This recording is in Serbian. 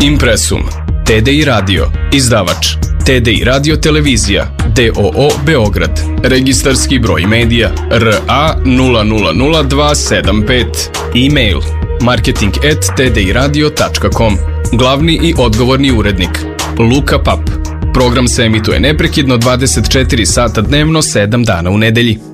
Impresum, TDI Radio, izdavač TDI Radio Televizija, DOO Beograd, registarski broj medija RA 000275, e-mail marketing@tdiradio.com, glavni i odgovorni urednik Luka Pap. Program se emituje neprekidno 24 sata dnevno, 7 dana u nedelji.